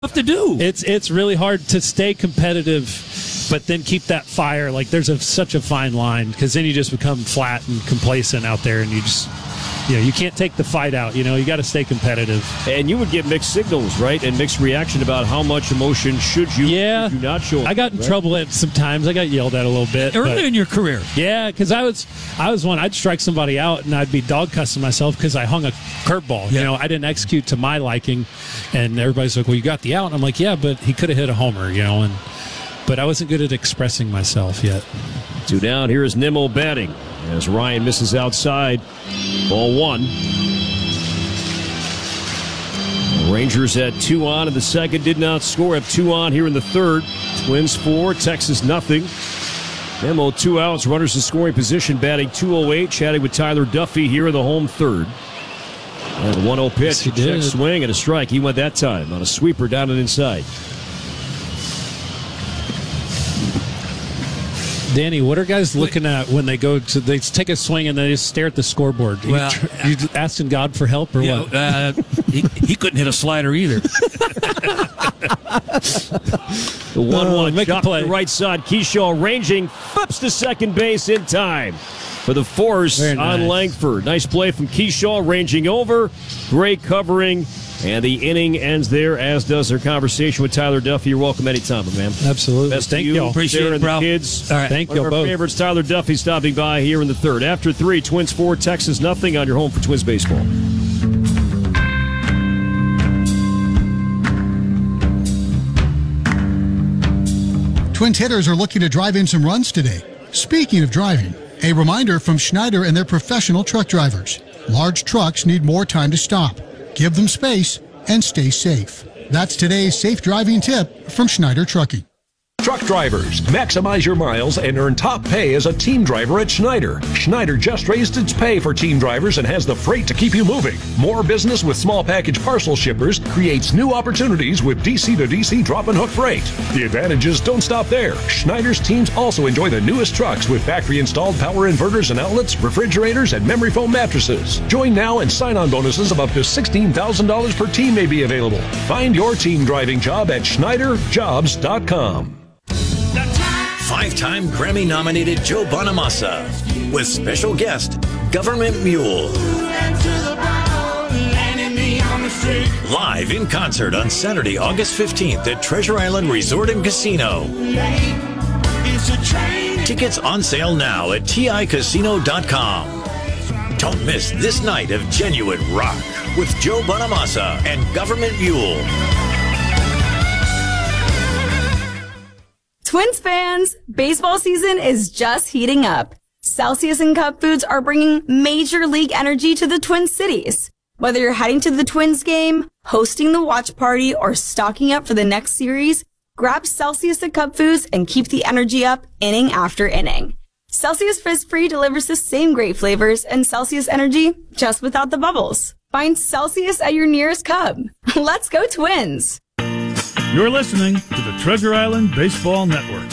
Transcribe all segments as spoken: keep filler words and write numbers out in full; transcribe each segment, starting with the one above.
Have to do. It's it's really hard to stay competitive, but then keep that fire. Like there's a, such a fine line because then you just become flat and complacent out there, and you just you know you can't take the fight out. You know you got to stay competitive. And you would get mixed signals, right, and mixed reaction about how much emotion should you, yeah. should you not show. I got in right? trouble at sometimes. I got yelled at a little bit Early in your career. Yeah, because I was I was one. I'd strike somebody out and I'd be dog cussing myself because I hung a curveball. Yeah. You know, I didn't execute to my liking, and everybody's like, "Well, you got the out." And I'm like, "Yeah, but he could have hit a homer." You know, and but I wasn't good at expressing myself yet. Two down. Here is Nimmo batting as Ryan misses outside. Ball one. Rangers at two on in the second, did not score. Have two on here in the third. Twins four, Texas nothing. Nimmo two outs, runners in scoring position, batting two oh eight. Chatting with Tyler Duffy here in the home third. And a one oh pitch, yes, check swing and a strike. He went that time on a sweeper down and inside. Danny, what are guys looking at when they go to they take a swing and they just stare at the scoreboard? Well, you, you asking God for help or Yeah, what? uh, he, he couldn't hit a slider either. The one one uh, make a chop to play. the right side. Keyshaw ranging, flips to second base in time for the force Very nice. on Langford. Nice play from Keyshaw, ranging over. Great covering. And the inning ends there, as does our conversation with Tyler Duffy. You're welcome anytime, my man. Absolutely. Best Thank to you, y'all. Appreciate Sarah it, and the bro. kids. All right. Thank One you of our both. favorites, Tyler Duffy, stopping by here in the third. After three, Twins four, Texas nothing on your home for Twins baseball. Twins hitters are looking to drive in some runs today. Speaking of driving, a reminder from Schneider and their professional truck drivers. Large trucks need more time to stop. Give them space and stay safe. That's today's safe driving tip from Schneider Trucking. Truck drivers, maximize your miles and earn top pay as a team driver at Schneider. Schneider just raised its pay for team drivers and has the freight to keep you moving. More business with small package parcel shippers creates new opportunities with D C to D C drop and hook freight. The advantages don't stop there. Schneider's teams also enjoy the newest trucks with factory installed power inverters and outlets, refrigerators, and memory foam mattresses. Join now and sign-on bonuses of up to sixteen thousand dollars per team may be available. Find your team driving job at Schneider Jobs dot com. Five-time Grammy-nominated Joe Bonamassa with special guest Government Mule. Live in concert on Saturday, August fifteenth at Treasure Island Resort and Casino. Tickets on sale now at T I casino dot com. Don't miss this night of genuine rock with Joe Bonamassa and Government Mule. Twins fans, baseball season is just heating up. Celsius and Cup Foods are bringing major league energy to the Twin Cities. Whether you're heading to the Twins game, hosting the watch party, or stocking up for the next series, grab Celsius and Cup Foods and keep the energy up inning after inning. Celsius Fizz Free delivers the same great flavors and Celsius energy just without the bubbles. Find Celsius at your nearest Cub. Let's go Twins! You're listening to the Treasure Island Baseball Network.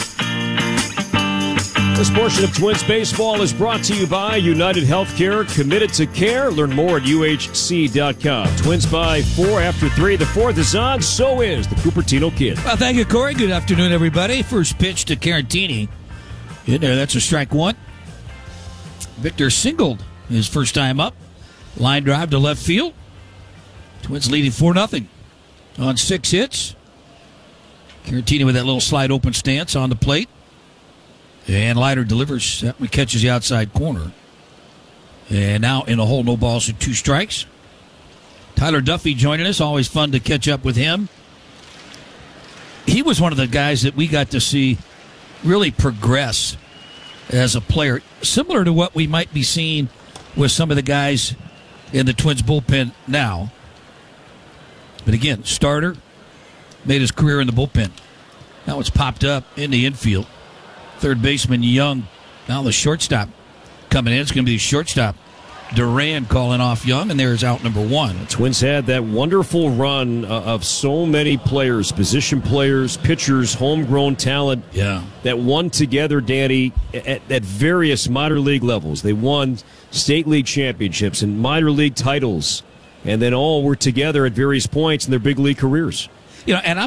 This portion of Twins Baseball is brought to you by United Healthcare, committed to care. Learn more at U H C dot com. Twins by four after three. The fourth is on. So is the Cupertino Kid. Well, thank you, Corey. Good afternoon, everybody. First pitch to Carantini. In there, that's a strike one. Victor singled his first time up. Line drive to left field. Twins leading four nothing on six hits. Carantini with that little slide open stance on the plate. And Leiter delivers. That one catches the outside corner. And now in a hole, no balls and two strikes. Tyler Duffy joining us. Always fun to catch up with him. He was one of the guys that we got to see really progress as a player. Similar to what we might be seeing with some of the guys in the Twins bullpen now. But again, starter, made his career in the bullpen. Now it's popped up in the infield. Third baseman Young. Now the shortstop coming in. It's going to be the shortstop. Duran calling off Young, and there's out number one. The Twins had that wonderful run uh, of so many players, position players, pitchers, homegrown talent Yeah. that won together, Danny, at, at various minor league levels. They won state league championships and minor league titles, and then all were together at various points in their big league careers. you know, and I'm